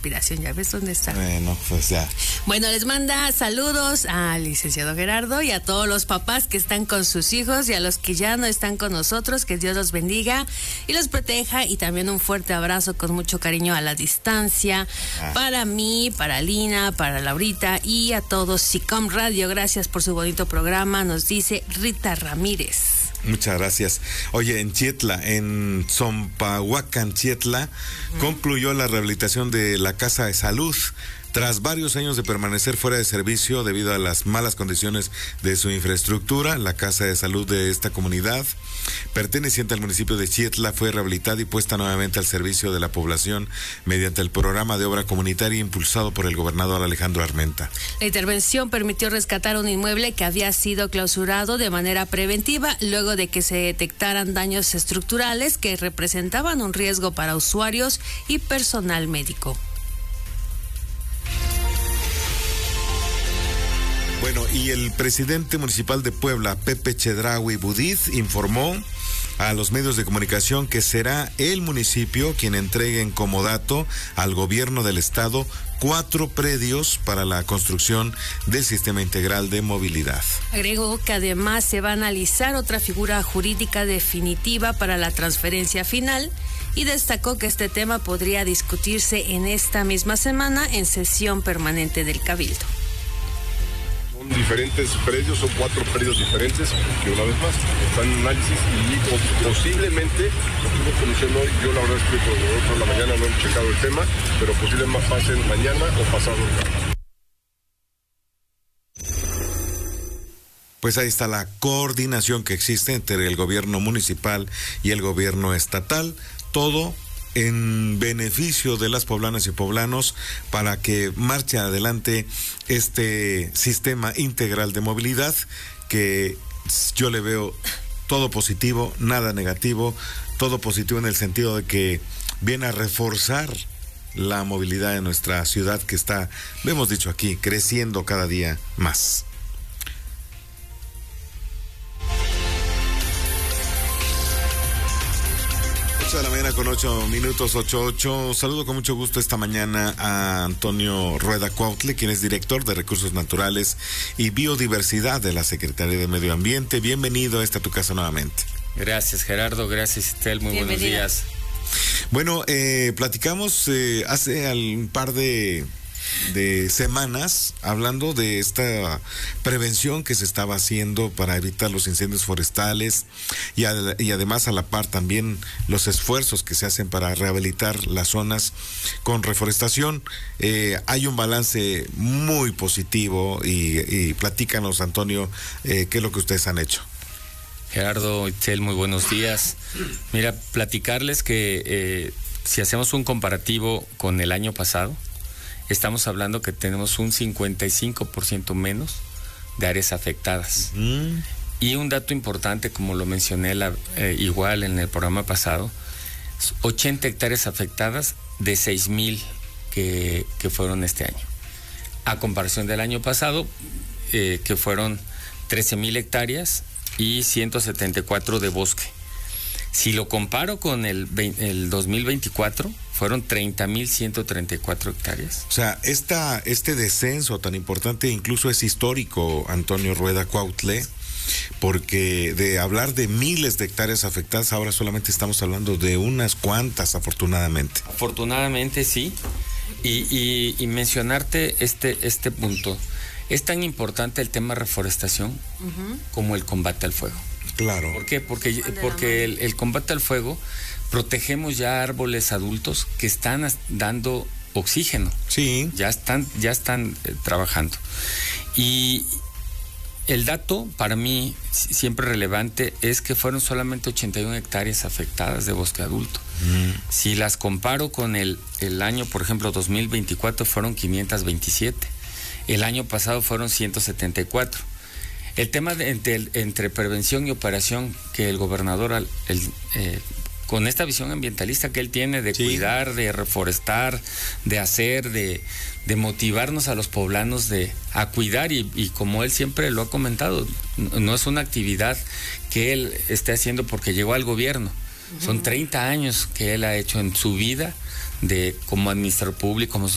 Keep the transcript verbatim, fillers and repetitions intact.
respiración. ¿Ya ves dónde está? Bueno, pues ya. Bueno, les manda saludos al licenciado Gerardo y a todos los papás que están con sus hijos y a los que ya no están con nosotros. Que Dios los bendiga y los proteja, y también un fuerte abrazo con mucho cariño a la distancia ah. para mí, para Lina, para Laurita y a todos. SICOM Radio, gracias por su bonito programa, nos dice Rita Ramírez. Muchas gracias. Oye, en Chietla, en Zompahuacan, Chietla, uh-huh. concluyó la rehabilitación de la Casa de Salud. Tras varios años de permanecer fuera de servicio debido a las malas condiciones de su infraestructura, la Casa de Salud de esta comunidad, perteneciente al municipio de Chietla, fue rehabilitada y puesta nuevamente al servicio de la población mediante el programa de obra comunitaria impulsado por el gobernador Alejandro Armenta. La intervención permitió rescatar un inmueble que había sido clausurado de manera preventiva luego de que se detectaran daños estructurales que representaban un riesgo para usuarios y personal médico. Bueno, y el presidente municipal de Puebla, Pepe Chedraui Budiz, informó a los medios de comunicación que será el municipio quien entregue en comodato al gobierno del estado cuatro predios para la construcción del sistema integral de movilidad. Agregó que además se va a analizar otra figura jurídica definitiva para la transferencia final y destacó que este tema podría discutirse en esta misma semana en sesión permanente del Cabildo. Diferentes predios, son cuatro predios diferentes que una vez más están en análisis y posiblemente, lo que mencionó, yo la verdad es que por nosotros en la mañana no hemos checado el tema, pero posiblemente pasen mañana o pasado. Pues ahí está la coordinación que existe entre el gobierno municipal y el gobierno estatal, todo en beneficio de las poblanas y poblanos para que marche adelante este sistema integral de movilidad que yo le veo todo positivo, nada negativo, todo positivo en el sentido de que viene a reforzar la movilidad de nuestra ciudad que está, lo hemos dicho aquí, creciendo cada día más. ocho de la mañana con ocho minutos, ocho ocho. Saludo con mucho gusto esta mañana a Antonio Rueda Cuautle, quien es director de Recursos Naturales y Biodiversidad de la Secretaría de Medio Ambiente. Bienvenido a esta tu casa nuevamente. Gracias, Gerardo. Gracias, Estel. Muy buenos días. Bueno, eh, platicamos eh, hace un par de... de semanas hablando de esta prevención que se estaba haciendo para evitar los incendios forestales y, a, y además a la par también los esfuerzos que se hacen para rehabilitar las zonas con reforestación. Eh, hay un balance muy positivo y, y platícanos, Antonio, eh, qué es lo que ustedes han hecho. Gerardo, Itzel, muy buenos días. Mira, platicarles que eh, si hacemos un comparativo con el año pasado, estamos hablando que tenemos un cincuenta y cinco por ciento menos de áreas afectadas. Uh-huh. Y un dato importante, como lo mencioné la, eh, igual en el programa pasado, ochenta hectáreas afectadas de seis mil que, que fueron este año. A comparación del año pasado, eh, que fueron trece mil hectáreas y ciento setenta y cuatro de bosque. Si lo comparo con el, el dos mil veinticuatro, fueron treinta mil ciento treinta y cuatro hectáreas. O sea, esta, este descenso tan importante incluso es histórico, Antonio Rueda Cuautle, porque de hablar de miles de hectáreas afectadas, ahora solamente estamos hablando de unas cuantas, afortunadamente. Afortunadamente, sí. Y, y, y mencionarte este, este punto. Es tan importante el tema reforestación uh-huh. como el combate al fuego. Claro. ¿Por qué? Porque, porque el, el combate al fuego, protegemos ya árboles adultos que están dando oxígeno. Sí. Ya están, ya están eh, trabajando. Y el dato, para mí, siempre relevante, es que fueron solamente ochenta y una hectáreas afectadas de bosque adulto. Mm. Si las comparo con el, el año, por ejemplo, dos mil veinticuatro, fueron quinientas veintisiete. El año pasado fueron ciento setenta y cuatro. El tema de, entre, entre prevención y operación que el gobernador, el, eh, con esta visión ambientalista que él tiene de sí. cuidar, de reforestar, de hacer, de, de motivarnos a los poblanos de, a cuidar y, y como él siempre lo ha comentado, no es una actividad que él esté haciendo porque llegó al gobierno. Uh-huh. Son treinta años que él ha hecho en su vida de como administrador público, como